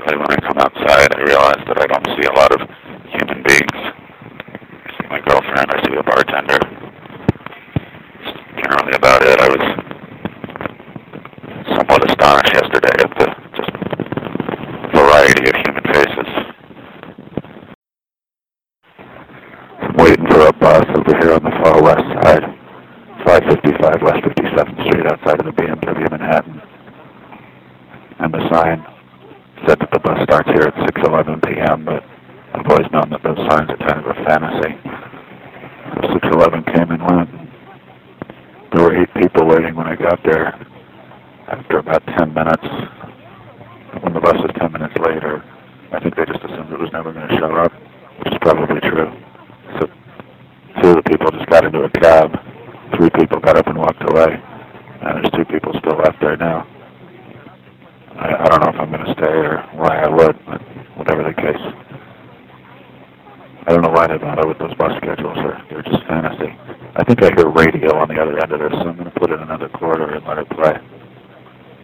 Lately, when I come outside, I realize that I don't see a lot of human beings. I see my girlfriend, I see the bartender. That's generally about it. I was somewhat astonished yesterday at the just variety of human faces. I'm waiting for a bus over here on the far west side, 555 West 57th Street outside of the BMW Manhattan. And the sign said that the bus starts here at 6:11 p.m., but I've always known that those signs are kind of a fantasy. 6:11 came and went. There were 8 people waiting when I got there. After about 10 minutes, when the bus was 10 minutes later, I think they just assumed it was never going to show up, which is probably true. So 2 of the people just got into a cab. 3 people got up and walked away. And there's 2 people still left there now. I don't know if I'm going to stay or why I would, but whatever the case. I don't know why they bother with those bus schedules. They're just fantasy. I think I hear radio on the other end of this, so I'm going to put in another quarter and let it play.